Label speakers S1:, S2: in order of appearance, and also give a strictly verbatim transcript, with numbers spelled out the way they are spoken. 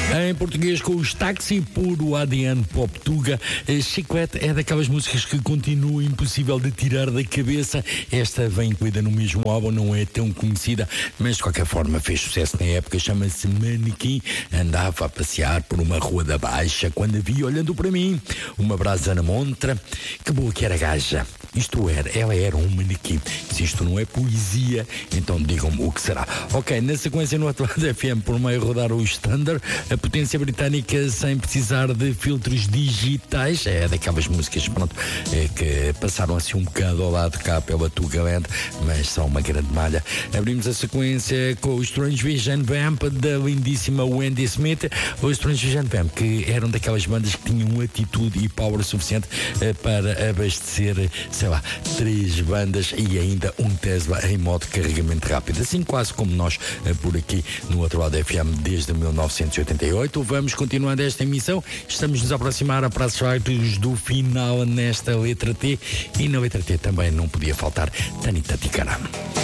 S1: Em português com os Táxi, puro A D N Pop Tuga. Chiclete é daquelas músicas que continua impossível de tirar da cabeça. Esta vem incluída no mesmo álbum, não é tão conhecida, mas de qualquer forma fez sucesso na época. Chama-se Manequim. Andava a passear por uma rua da Baixa quando a vi olhando para mim, uma brasa na montra. Que boa que era a gaja. Isto era, ela era um manequim. Se isto não é poesia, então digam-me o que será. Ok, na sequência no Atuado F M, por meio rodar o Standard, a potência britânica sem precisar de filtros digitais. É daquelas músicas, pronto, é, que passaram assim um bocado ao lado cá pela Tugaland, mas são uma grande malha. Abrimos a sequência com o Strange Vision Vamp da lindíssima Wendy Smith. O Strange Vision Vamp, que eram daquelas bandas que tinham atitude e power suficiente eh, para abastecer, sei lá, três bandas e ainda um Tesla em modo de carregamento rápido, assim quase como nós eh, por aqui no outro lado F M desde mil novecentos e oitenta e oito. Vamos continuando esta emissão, estamos nos a aproximar a prazos certos do final nesta letra T, e na letra T também não podia faltar Tanita Tikaram.